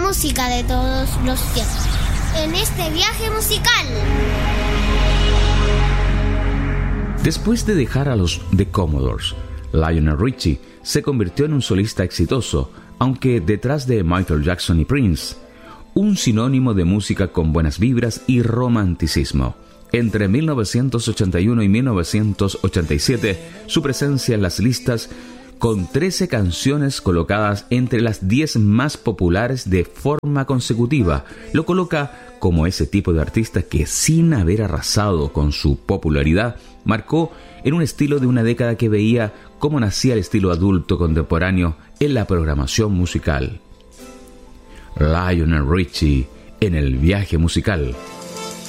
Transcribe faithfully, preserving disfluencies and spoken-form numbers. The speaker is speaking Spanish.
música de todos los tiempos en este viaje musical. Después de dejar a los The Commodores, Lionel Richie se convirtió en un solista exitoso, aunque detrás de Michael Jackson y Prince, un sinónimo de música con buenas vibras y romanticismo. Entre mil novecientos ochenta y uno y mil novecientos ochenta y siete, su presencia en las listas, con trece canciones colocadas entre las diez más populares de forma consecutiva, lo coloca como ese tipo de artista que, sin haber arrasado con su popularidad, marcó en un estilo de una década que veía cómo nacía el estilo adulto contemporáneo en la programación musical. Lionel Richie en el viaje musical.